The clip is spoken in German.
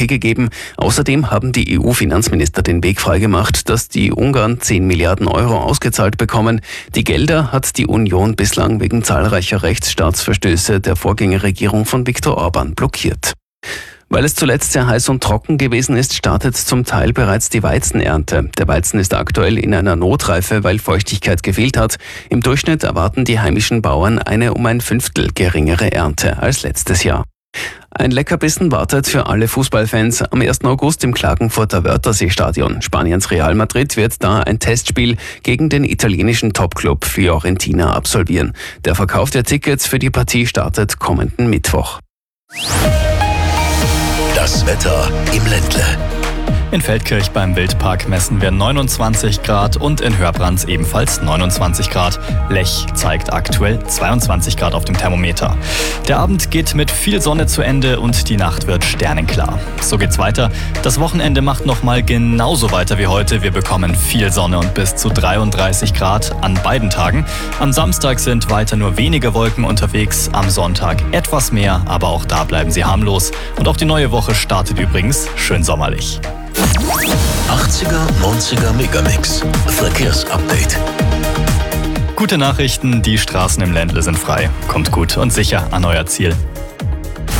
Okay gegeben. Außerdem haben die EU-Finanzminister den Weg freigemacht, dass die Ungarn 10 Milliarden Euro ausgezahlt bekommen. Die Gelder hat die Union bislang wegen zahlreicher Rechtsstaatsverstöße der Vorgängerregierung von Viktor Orban blockiert. Weil es zuletzt sehr heiß und trocken gewesen ist, startet zum Teil bereits die Weizenernte. Der Weizen ist aktuell in einer Notreife, weil Feuchtigkeit gefehlt hat. Im Durchschnitt erwarten die heimischen Bauern eine um ein Fünftel geringere Ernte als letztes Jahr. Ein Leckerbissen wartet für alle Fußballfans am 1. August im Klagenfurter Wörthersee-Stadion. Spaniens Real Madrid wird da ein Testspiel gegen den italienischen Topclub Fiorentina absolvieren. Der Verkauf der Tickets für die Partie startet kommenden Mittwoch. Das Wetter im Ländle. In Feldkirch beim Wildpark messen wir 29 Grad und in Hörbrands ebenfalls 29 Grad. Lech zeigt aktuell 22 Grad auf dem Thermometer. Der Abend geht mit viel Sonne zu Ende und die Nacht wird sternenklar. So geht's weiter. Das Wochenende macht nochmal genauso weiter wie heute. Wir bekommen viel Sonne und bis zu 33 Grad an beiden Tagen. Am Samstag sind weiter nur wenige Wolken unterwegs, am Sonntag etwas mehr, aber auch da bleiben sie harmlos. Und auch die neue Woche startet übrigens schön sommerlich. 80er, 90er Megamix. Verkehrsupdate. Gute Nachrichten, die Straßen im Ländle sind frei. Kommt gut und sicher an euer Ziel.